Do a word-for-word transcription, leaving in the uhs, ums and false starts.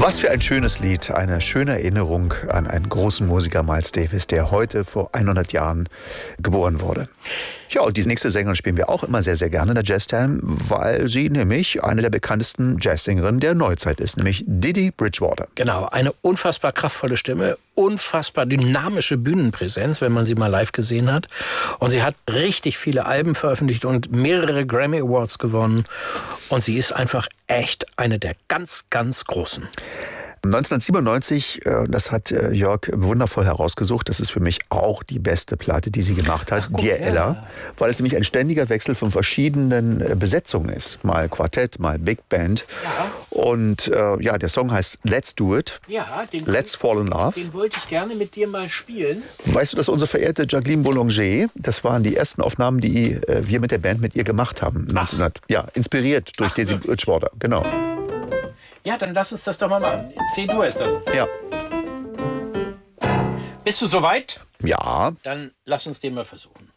Was für ein schönes Lied, eine schöne Erinnerung an einen großen Musiker, Miles Davis, der heute vor hundert Jahren geboren wurde. Ja, und diese nächste Sängerin spielen wir auch immer sehr, sehr gerne in der Jazztime, weil sie nämlich eine der bekanntesten Jazzsängerinnen der Neuzeit ist, nämlich Didi Bridgewater. Genau, eine unfassbar kraftvolle Stimme, unfassbar dynamische Bühnenpräsenz, wenn man sie mal live gesehen hat. Und sie hat richtig viele Alben veröffentlicht und mehrere Grammy Awards gewonnen. Und sie ist einfach echt eine der ganz, ganz Großen. neunzehnhundertsiebenundneunzig, das hat Jörg wundervoll herausgesucht, das ist für mich auch die beste Platte, die sie gemacht hat, Ach, Dear ja. Ella, weil es nämlich ein ständiger Wechsel von verschiedenen Besetzungen ist. Mal Quartett, mal Big Band. Ja. Und äh, ja, der Song heißt Let's Do It, Ja, den Let's Fall in Love. Den wollte ich gerne mit dir mal spielen. Weißt du, dass unsere verehrte Jacqueline Boulanger, das waren die ersten Aufnahmen, die äh, wir mit der Band mit ihr gemacht haben. neunzehnhundert, ja, inspiriert durch Ach, Didi Bridgewater, genau. Ja, dann lass uns das doch mal machen. In C-Dur ist das. Ja. Bist du soweit? Ja. Dann lass uns den mal versuchen.